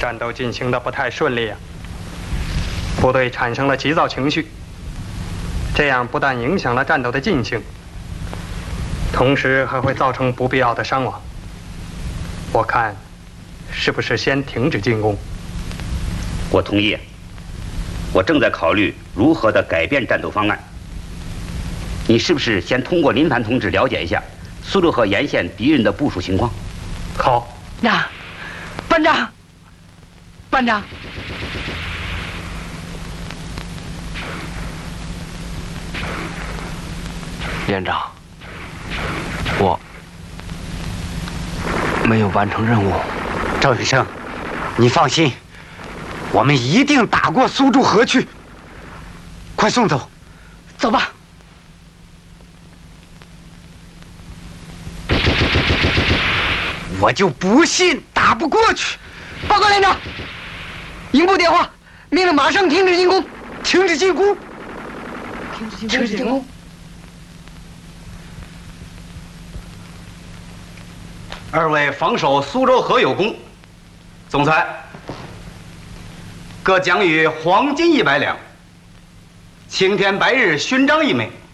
战斗进行的不太顺利啊，部队产生了急躁情绪，这样不但影响了战斗的进行，同时还会造成不必要的伤亡。我看，是不是先停止进攻？ 我同意。我正在考虑如何的改变战斗方案。你是不是先通过林凡同志了解一下苏州河沿线敌人的部署情况？ 好。 呀，班长，班长。连长，我没有完成任务。 赵云生，你放心，我们一定打过苏州河去。快送走， 走吧。 我就不信打不过去。 报告连长，营部电话，命令马上停止进攻。 停止进攻。 停止进攻。 二位防守苏州河有功，总裁各奖予黄金100两，青天白日勋章1枚。